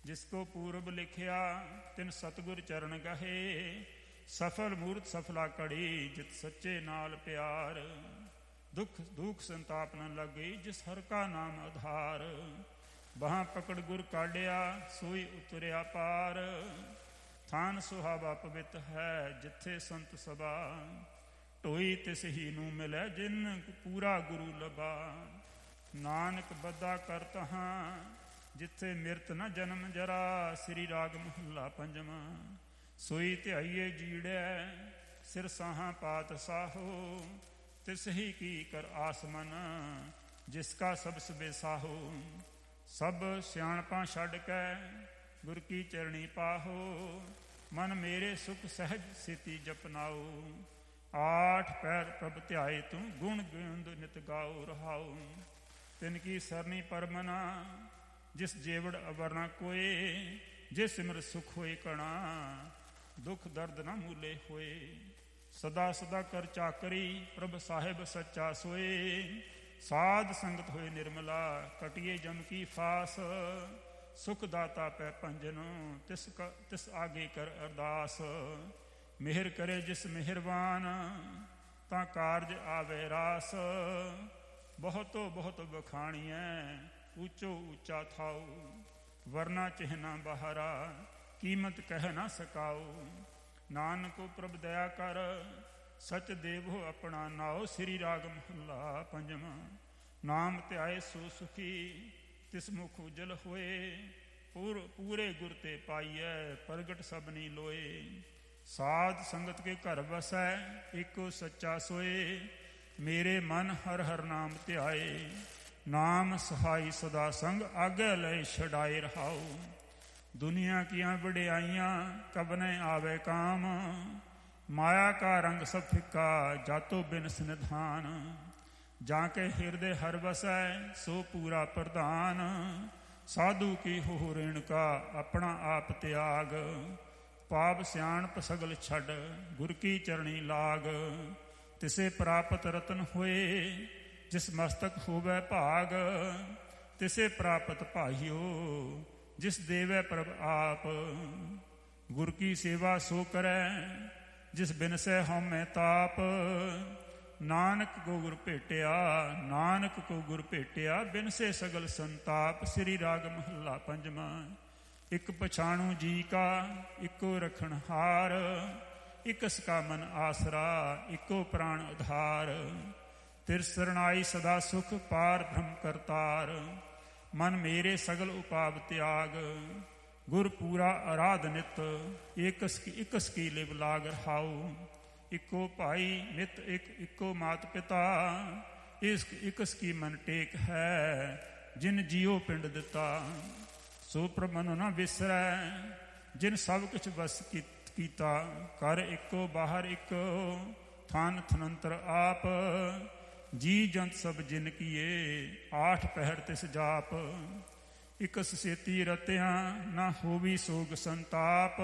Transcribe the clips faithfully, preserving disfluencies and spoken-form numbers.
ਜਿਸ ਕੋ ਪੂਰਬ ਲਿਖਿਆ ਤਿਨ ਸਤਿਗੁਰ ਚਰਨ ਗਹੇ। ਸਫਲ ਮੂਰਤ ਸਫਲਾ ਕੜੀ ਜਿਤ ਸੱਚੇ ਨਾਲ ਪਿਆਰ। ਦੁੱਖ ਦੁੱਖ ਸੰਤਾਪ ਨ ਲੱਗੇ ਜਿਸ ਹਰ ਕਾ ਨਾਮ ਆਧਾਰ। ਬਾਹਾਂ ਪਕੜ ਗੁਰ ਕਾਢਿਆ ਸੋਈ ਉਤਰਿਆ ਪਾਰ। ਥਾਨ ਸੁਹਾਵਾ ਪਵਿੱਤ ਹੈ ਜਿੱਥੇ ਸੰਤ ਸਭਾ। ਢੋਈ ਤਿਸ ਹੀ ਨੂੰ ਮਿਲੈ ਜਿਨ ਪੂਰਾ ਗੁਰੂ ਲਭਾ। ਨਾਨਕ ਬੱਧਾ ਕਰ ਤਹਾਂ ਜਿੱਥੇ ਮਿਰਤ ਨ ਜਨਮ ਜਰਾ। ਸ੍ਰੀ ਰਾਗ ਮਹੱਲਾ ਪੰਜਵਾਂ। ਸੋਈ ਧਿਆਈਏ ਜੀੜੈ ਸਿਰ ਸਾਹਾਂ ਪਾਤ ਸਾਹੋ। ਤਿਸ ਹੀ ਕੀ ਕਰ ਆਸਮਨ ਜਿਸ ਕਾ ਸਭ ਸਬੇ ਸਾਹੋ। ਸਭ ਸਿਆਣਪਾਂ ਛੱਡ ਕੇ ਗੁਰ ਕੀ ਚਰਣੀ ਪਾਹੋ। ਮਨ ਮੇਰੇ ਸੁਖ ਸਹਿਜ ਸੇਤੀ ਜਪਨਾਓ। ਆਠ ਪੈਰ ਪ੍ਰਭ ਧਿਆਏ ਤੂੰ ਗੁਣ ਗੋਬਿੰਦ ਨਿਤ ਗਾਓ ਰਹਾਓ। ਤਿਨ ਕੀ ਸਰਨੀ ਪਰਮਨਾ ਜਿਸ ਜੇਵੜ ਅਵਰ ਨਾ ਕੋਏ। ਜੇ ਸਿਮਰ ਸੁਖ ਹੋਏ ਕਣਾ ਦੁੱਖ ਦਰਦ ਨਾ ਮੂਲੇ ਹੋਏ। ਸਦਾ ਸਦਾ ਕਰ ਚਾਕਰੀ ਪ੍ਰਭ ਸਾਹਿਬ ਸੱਚਾ ਸੋਏ। ਸਾਧ ਸੰਗਤ ਹੋਏ ਨਿਰਮਲਾ ਕਟਿਏ ਜਮ ਕੀ ਫਾਸ। ਸੁਖ ਦਾਤਾ ਪੈ ਭੰਜਨ ਤਿਸ ਤਿਸ ਆਗੇ ਕਰ ਅਰਦਾਸ। ਮਿਹਰ ਕਰੇ ਜਿਸ ਮਿਹਰਬਾਨ ਤਾਂ ਕਾਰਜ ਆਵੇ ਰਾਸ। ਬਹੁਤੋ ਬਹੁਤ ਬਖਾਣੀਐ ਉੱਚੋ ਉੱਚਾ ਥਾਉ। ਵਰਨਾ ਚਿਹਨਾ ਬਹਾਰਾ ਕੀਮਤ ਕਹਿ ਨਾ ਸਕਾਓ। ਨਾਨਕੋ ਪ੍ਰਭ ਦਇਆ ਕਰ ਸਚ ਦੇਵੋ ਆਪਣਾ ਨਾਉ। ਸ੍ਰੀ ਰਾਗ ਮਹੱਲਾ ਪੰਜਵਾਂ। ਨਾਮ ਧਿਆਏ ਸੋ ਸੁਖੀ ਤਿਸ ਮੁਖ ਉਜਲ ਹੋਏ। ਪੂਰ ਪੂਰੇ ਗੁਰ ਤੇ ਪਾਈਐ ਪ੍ਰਗਟ ਸਭਨੀ ਲੋਏ। ਸਾਧ ਸੰਗਤ ਕੇ ਘਰ ਵਸੈ ਇੱਕੋ ਸੱਚਾ ਸੋਏ। ਮੇਰੇ ਮਨ ਹਰ ਹਰ ਨਾਮ ਧਿਆਏ। ਨਾਮ ਸਹਾਈ ਸਦਾ ਸੰਗ ਆਗੇ ਲੈ ਛਡਾਏ ਰਹਾਓ। ਦੁਨੀਆ ਕੀਆਂ ਵਡਿਆਈਆਂ ਕਬਨੇ ਆਵੇ ਕਾਮ। ਮਾਇਆ ਕਾ ਰੰਗ ਸਭ ਫਿੱਕਾ ਜਾਤੋ ਬਿਨ ਸਨਿਧਾਨ। ਜਾਂ ਕੇ ਹਿਰਦੇ ਹਰ ਵਸੈ ਸੋ ਪੂਰਾ ਪ੍ਰਧਾਨ। ਸਾਧੂ ਕੀ ਹੋ ਰੇਣਕਾ ਆਪਣਾ ਆਪ ਤਿਆਗ। ਪਾਪ ਸਿਆਣਪ ਸਗਲ ਛੱਡ ਗੁਰ ਕੀ ਚਰਣੀ ਲਾਗ। ਤਿਸੇ ਪ੍ਰਾਪਤ ਰਤਨ ਹੋਏ ਜਿਸ ਮਸਤਕ ਹੋਵੇ ਭਾਗ। ਤਿਸੇ ਪ੍ਰਾਪਤ ਭਾਈਓ ਜਿਸ ਦੇਵੈ ਪ੍ਰਭ ਆਪ। ਗੁਰ ਕੀ ਸੇਵਾ ਸੋ ਕਰੈ ਜਿਸ ਬਿਨਸੈ ਹਉਮੈ ਤਾਪ। ਨਾਨਕ ਕੋ ਗੁਰ ਭੇਟਿਆ ਨਾਨਕ ਕੋ ਗੁਰ ਭੇਟਿਆ ਬਿਨਸੇ ਸਗਲ ਸੰਤਾਪ। ਸ੍ਰੀ ਰਾਗ ਮਹੱਲਾ ਪੰਜਵਾਂ। ਇੱਕ ਪਛਾਣੂ ਜੀ ਕਾ ਇੱਕੋ ਰਖਣ ਹਾਰ। ਇਕਸ ਕਾ ਮਨ ਆਸਰਾ ਇੱਕੋ ਪ੍ਰਾਣ ਆਧਾਰ। ਤਿਰ ਸਰਣਾਈ ਸਦਾ ਸੁਖ ਪਾਰ ਬ੍ਰਹਮ ਕਰਤਾਰ। ਮਨ ਮੇਰੇ ਸਗਲ ਉਪਾਵ ਤਿਆਗ ਗੁਰ ਪੂਰਾ ਅਰਾਧ ਨਿਤ। ਇਕਸ ਕੀ ਇਕਸ ਕੀ ਲਿਵ ਲਾਗ ਰਹਾਉ। ਇੱਕੋ ਭਾਈ ਨਿਤ ਇੱਕ ਇੱਕੋ ਮਾਤ ਪਿਤਾ। ਇਸ ਇਕਸ ਕੀ ਮਨ ਟੇਕ ਹੈ ਜਿਨ ਜੀਓ ਪਿੰਡ ਦਿੱਤਾ। ਸੋ ਪ੍ਰਭ ਮਨੁ ਨਾ ਵਿਸਰੈ ਜਿਨ ਸਭ ਕੁਛ ਵਸ ਕੀਤਾ। ਕਰ ਇੱਕੋ ਬਾਹਰ ਇੱਕੋ ਥਾਨ ਥਨੰਤਰ ਆਪ। ਜੀ ਜੰਤ ਸਭ ਜਿਨ ਕੀਏ ਆਠ ਪਹਿਰ ਤਿਸ ਜਾਪ। ਇਕਸ ਸੇਤੀ ਰਤਿਆਂ ਨਾ ਹੋਵੀ ਸੋਗ ਸੰਤਾਪ।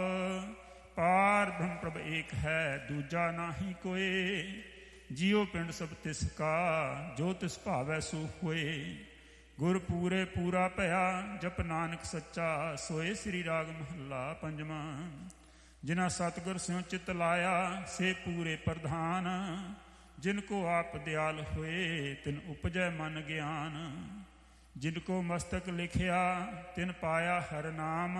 ਪਾਰ ਬ੍ਰਹਮ ਪ੍ਰਭ ਏਕ ਹੈ ਦੂਜਾ ਨਾਹੀ ਕੋਏ। ਜੀਉ ਪਿੰਡ ਸਭ ਤਿਸ ਕਾ ਜੋ ਤਿਸ ਭਾਵੈ ਸੋ ਹੋਏ। ਗੁਰ ਪੂਰੇ ਪੂਰਾ ਭਇਆ ਜਪ ਨਾਨਕ ਸੱਚਾ ਸੋਏ। ਸ੍ਰੀ ਰਾਗ ਮਹੱਲਾ ਪੰਜਵਾਂ। ਜਿਨਾ ਸਤਿਗੁਰ ਸਿਉ ਚਿਤ ਲਾਇਆ ਸੇ ਪੂਰੇ ਪ੍ਰਧਾਨ। ਜਿਨ ਕੋ ਆਪ ਦਿਆਲ ਹੋਏ ਤਿਨ ਉਪਜੈ ਮਨ ਗਿਆਨ। ਜਿਨ ਕੋ ਮਸਤਕ ਲਿਖਿਆ ਤਿਨ ਪਾਇਆ ਹਰ ਨਾਮ।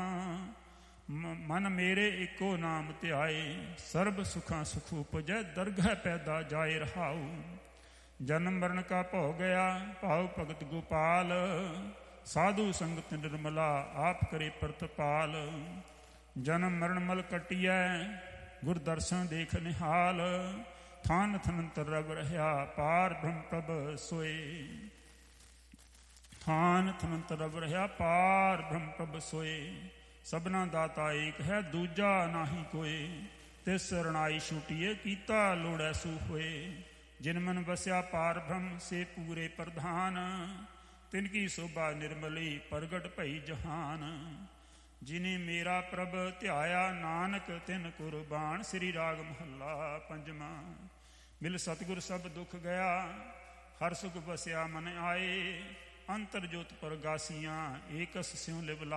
ਮਨ ਮੇਰੇ ਇੱਕੋ ਨਾਮ ਧਿਆਏ ਸਰਬ ਸੁਖਾਂ ਸੁਖ ਉਪਜੈ। ਦਰਗਹਿ ਪੈਦਾ ਜਾਏ ਰਹਾਉ। ਜਨਮ ਮਰਨ ਕਾ ਭਉ ਗਿਆ ਭਾਉ ਭਗਤ ਗੋਪਾਲ। ਸਾਧੂ ਸੰਗਤ ਨਿਰਮਲਾ ਆਪ ਕਰੇ ਪ੍ਰਤਪਾਲ। ਜਨਮ ਮਰਨ ਮਲ ਕਟਿਐ ਗੁਰ ਦਰਸ਼ਨ ਦੇਖ ਨਿਹਾਲ। ਥਾਨ ਥਨੰਤਰ ਰਵ ਰਹਿਆ ਪਾਰ ਬ੍ਰਹਮ ਪ੍ਰਭ ਸੋਏ। ਥਾਨ ਥਨੰਤਰ ਰਵ ਰਹਿਆ ਪਾਰ ਬ੍ਰਹਮ ਪ੍ਰਭ ਸੋਏ। ਸਭਨਾ ਦਾਤਾ ਏਕ ਹੈ ਦੂਜਾ ਨਾਹੀ ਕੋਏ। ਤਿਸ ਸਰਣਾਈ ਛੁਟੀਏ ਕੀਤਾ ਲੋੜੈ ਸੋ ਹੋਏ। ਜਿਨ ਮਨ ਵਸਿਆ ਪਾਰ ਬ੍ਰਹਮ ਸੇ ਪੂਰੇ ਪ੍ਰਧਾਨ। ਤਿਨ ਕੀ ਸੋਭਾ ਨਿਰਮਲੀ ਪ੍ਰਗਟ ਭਈ ਜਹਾਨ। ਜਿਨੇ ਮੇਰਾ ਪ੍ਰਭ ਧਿਆਇਆ ਨਾਨਕ ਤਿਨ ਕੁਰਬਾਨ। ਸ੍ਰੀ ਰਾਗ ਮਹੱਲਾ ਪੰਜਵਾਂ। ਮਿਲ ਸਤਿਗੁਰ ਸਭ ਦੁੱਖ ਗਿਆ ਹਰ ਸੁਖ ਵਸਿਆ ਮਨ ਆਏ। ਅੰਤਰ ਜੋਤ ਪ੍ਰਗਾਸੀਆਂ ਏਕਸ ਸਿਉ ਲਿਵ